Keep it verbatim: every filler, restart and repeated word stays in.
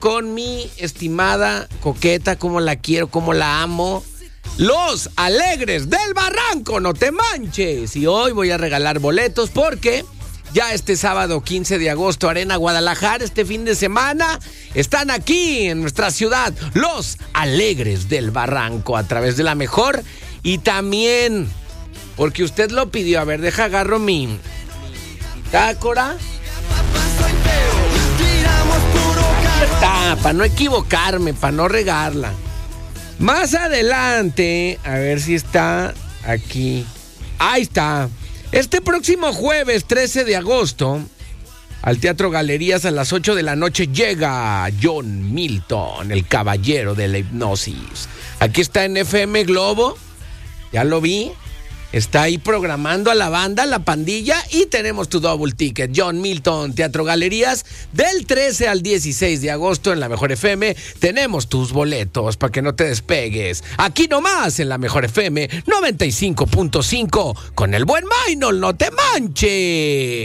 con mi estimada coqueta, como la quiero, como la amo. Los Alegres del Barranco, no te manches. Y hoy voy a regalar boletos porque ya este sábado quince de agosto, Arena Guadalajara, este fin de semana, están aquí en nuestra ciudad Los Alegres del Barranco a través de La Mejor. Y también, porque usted lo pidió, a ver, deja agarro mi, mi bitácora. Ahí está, para no equivocarme, para no regarla. Más adelante, a ver si está aquí. Ahí está. Este próximo jueves trece de agosto, al Teatro Galerías a las ocho de la noche llega John Milton, el caballero de la hipnosis. Aquí está en F M Globo, ya lo vi. Está ahí programando a la banda, la pandilla, y tenemos tu double ticket. John Milton, Teatro Galerías, del trece al dieciséis de agosto en La Mejor F M. Tenemos tus boletos para que no te despegues. Aquí nomás en La Mejor F M noventa y cinco punto cinco con el buen Maynol, no te manches.